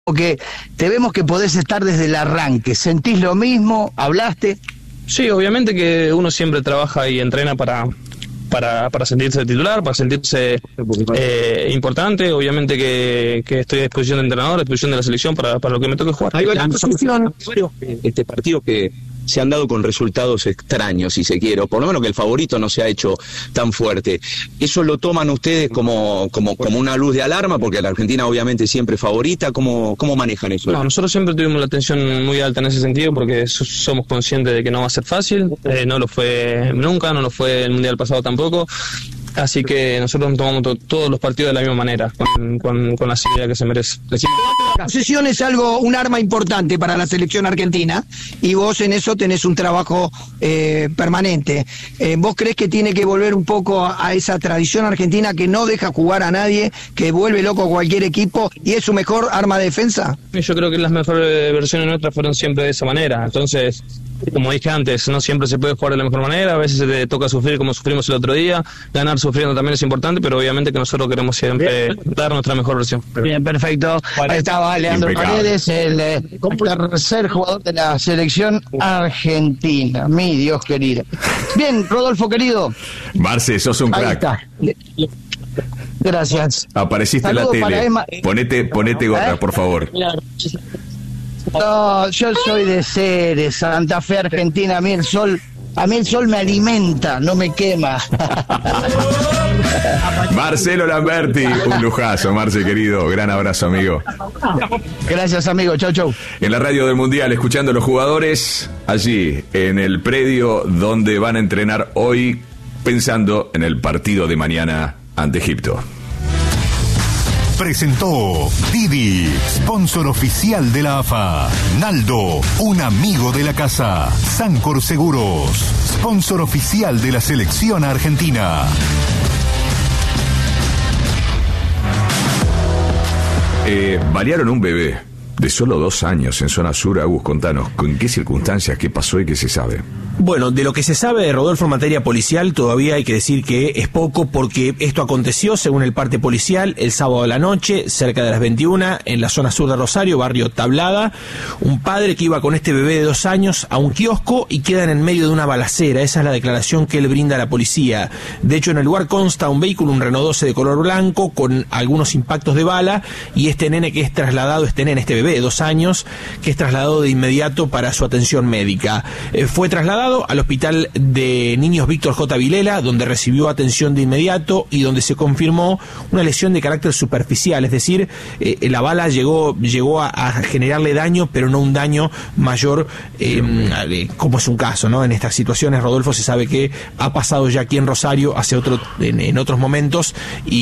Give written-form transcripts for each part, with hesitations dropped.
que te vemos que podés estar desde el arranque. ¿Sentís lo mismo? ¿Hablaste? Sí, obviamente que uno siempre trabaja y entrena para sentirse titular, para sentirse importante. Obviamente que estoy a disposición del entrenador, a disposición de la selección para lo que me toque jugar. Hay varios partidos que se han dado con resultados extraños, si se quiere, o por lo menos que el favorito no se ha hecho tan fuerte. ¿Eso lo toman ustedes como una luz de alarma? Porque la Argentina obviamente siempre favorita. ¿Cómo manejan eso? No, nosotros siempre tuvimos la atención muy alta en ese sentido, porque somos conscientes de que no va a ser fácil. No lo fue nunca, no lo fue el Mundial pasado tampoco. Así que nosotros tomamos todos los partidos de la misma manera, con la seriedad que se merece. La posesión es un arma importante para la selección argentina, y vos en eso tenés un trabajo permanente. ¿Vos creés que tiene que volver un poco a esa tradición argentina que no deja jugar a nadie, que vuelve loco a cualquier equipo y es su mejor arma de defensa? Yo creo que las mejores versiones nuestras fueron siempre de esa manera. Entonces, como dije antes, no siempre se puede jugar de la mejor manera, a veces se te toca sufrir como sufrimos el otro día. Ganar sufriendo también es importante, pero obviamente que nosotros queremos siempre dar nuestra mejor versión. Bien, perfecto. Ahí estaba Leandro Paredes, el tercer jugador de la selección argentina. Mi Dios querido. Bien, Rodolfo querido. Marce, sos un crack. Ahí está. Gracias. Apareciste en la tele. Ponete gorra, por favor. No, yo soy de Ceres, Santa Fe, Argentina. A mí el sol me alimenta, no me quema. Marcelo Lamberti, un lujazo, Marce querido. Gran abrazo, amigo. Gracias, amigo. Chau. En la radio del Mundial, escuchando a los jugadores allí, en el predio donde van a entrenar hoy, pensando en el partido de mañana ante Egipto. Presentó Didi, sponsor oficial de la AFA. Naldo, un amigo de la casa. Sancor Seguros, sponsor oficial de la selección argentina. Balearon un bebé de solo 2 años en zona sur. Agus, contanos, ¿en qué circunstancias, qué pasó y qué se sabe? Bueno, de lo que se sabe de Rodolfo en materia policial, todavía hay que decir que es poco, porque esto aconteció, según el parte policial, el sábado a la noche, cerca de las 21, en la zona sur de Rosario, barrio Tablada. Un padre que iba con este bebé de 2 años a un kiosco y quedan en medio de una balacera. Esa es la declaración que él brinda a la policía. De hecho, en el lugar consta un vehículo, un Renault 12 de color blanco, con algunos impactos de bala, y este nene que es trasladado, este bebé de 2 años, que es trasladado de inmediato para su atención médica. Fue trasladado al Hospital de Niños Víctor J. Vilela, donde recibió atención de inmediato y donde se confirmó una lesión de carácter superficial, es decir, la bala llegó a generarle daño, pero no un daño mayor, como es un caso, ¿no? En estas situaciones, Rodolfo, se sabe que ha pasado ya aquí en Rosario en otros momentos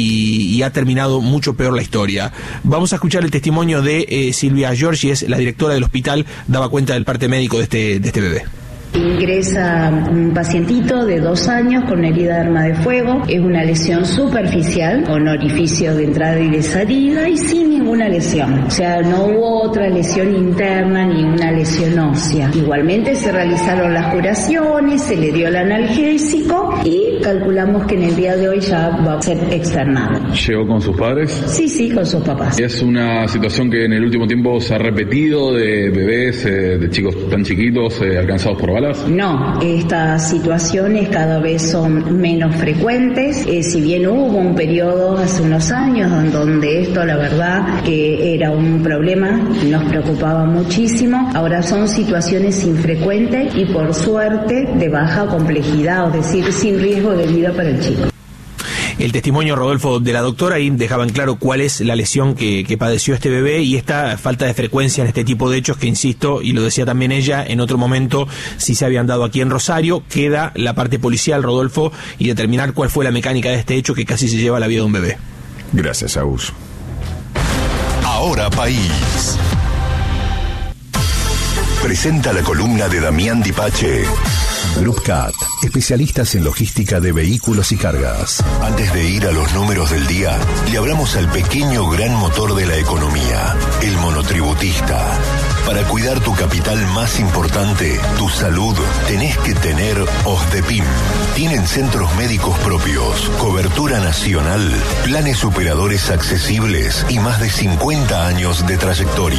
y ha terminado mucho peor la historia. Vamos a escuchar el testimonio de Silvia Giorgi, es la directora del hospital, daba cuenta del parte médico de este bebé. Ingresa un pacientito de 2 años con herida de arma de fuego. Es una lesión superficial, con orificio de entrada y de salida y sin ninguna lesión. O sea, no hubo otra lesión interna ni una lesión ósea. Igualmente se realizaron las curaciones, se le dio el analgésico y calculamos que en el día de hoy ya va a ser externado. ¿Llegó con sus padres? Sí, con sus papás. ¿Es una situación que en el último tiempo se ha repetido de bebés, de chicos tan chiquitos alcanzados por balas? No, estas situaciones cada vez son menos frecuentes. Si bien hubo un periodo hace unos años en donde esto, la verdad, que era un problema, nos preocupaba muchísimo, ahora son situaciones infrecuentes y por suerte de baja complejidad, es decir, sin riesgo de vida para el chico. El testimonio, Rodolfo, de la doctora, ahí dejaban claro cuál es la lesión que padeció este bebé y esta falta de frecuencia en este tipo de hechos que, insisto, y lo decía también ella, en otro momento sí se habían dado aquí en Rosario. Queda la parte policial, Rodolfo, y determinar cuál fue la mecánica de este hecho que casi se lleva la vida de un bebé. Gracias, Agus. Ahora País presenta la columna de Damián Dipache. Group Cat, especialistas en logística de vehículos y cargas. Antes de ir a los números del día, le hablamos al pequeño gran motor de la economía, el monotributista. Para cuidar tu capital más importante, tu salud, tenés que tener OSDEPIM. Tienen centros médicos propios, cobertura nacional, planes superadores accesibles y más de 50 años de trayectoria.